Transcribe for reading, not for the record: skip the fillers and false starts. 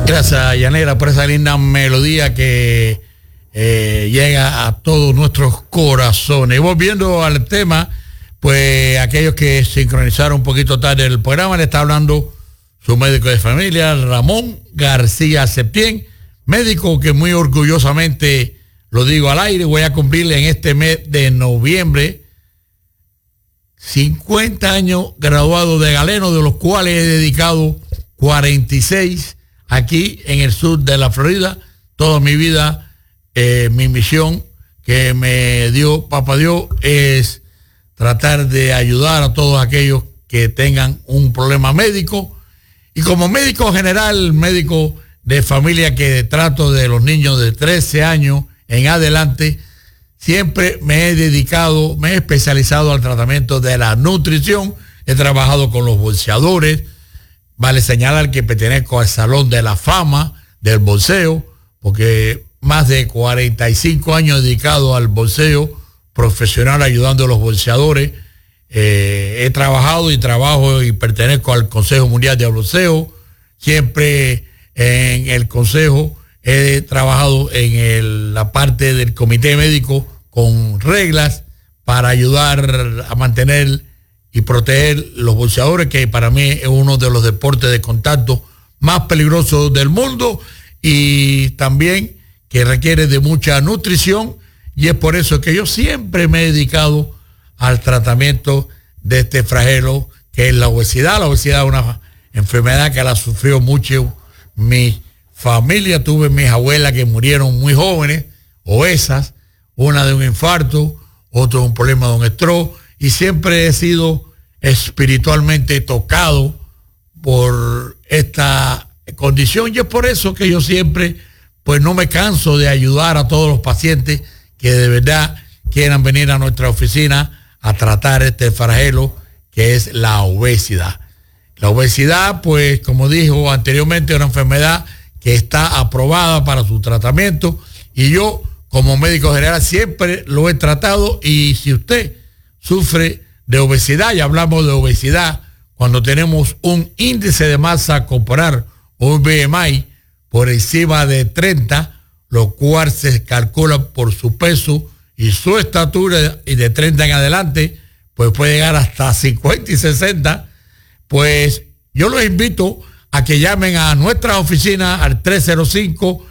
Gracias, Yanela, por esa linda melodía que llega a todos nuestros corazones. Y volviendo al tema, pues aquellos que sincronizaron un poquito tarde el programa, le está hablando su médico de familia, Ramón García Septién, médico que muy orgullosamente, lo digo al aire, voy a cumplirle en este mes de noviembre 50 años graduado de galeno, de los cuales he dedicado 46 aquí en el sur de la Florida. Toda mi vida, mi misión que me dio Papá Dios es tratar de ayudar a todos aquellos que tengan un problema médico. Y como médico general, médico de familia que trato de los niños de 13 años en adelante, siempre me he especializado al tratamiento de la nutrición. He trabajado con los boxeadores. Vale señalar que pertenezco al Salón de la Fama del boxeo, porque más de 45 años dedicado al boxeo profesional, ayudando a los boxeadores. He trabajado y trabajo y pertenezco al Consejo Mundial de Boxeo. Siempre en el Consejo he trabajado en la parte del comité médico con reglas para ayudar a mantener y proteger los boxeadores, que para mí es uno de los deportes de contacto más peligrosos del mundo y también que requiere de mucha nutrición, y es por eso que yo siempre me he dedicado al tratamiento de este flagelo que es la obesidad. La obesidad es una enfermedad que la sufrió mucho mi familia. Tuve mis abuelas que murieron muy jóvenes, obesas, una de un infarto, otro de un problema de un stroke, y siempre he sido espiritualmente tocado por esta condición, y es por eso que yo siempre pues no me canso de ayudar a todos los pacientes que de verdad quieran venir a nuestra oficina a tratar este flagelo que es la obesidad. La obesidad, pues como dijo anteriormente, es una enfermedad que está aprobada para su tratamiento, y yo como médico general siempre lo he tratado. Y si usted sufre de obesidad, y hablamos de obesidad cuando tenemos un índice de masa corporal o un BMI por encima de 30, lo cual se calcula por su peso y su estatura, y de 30 en adelante pues puede llegar hasta 50 y 60, pues yo los invito a que llamen a nuestra oficina al 305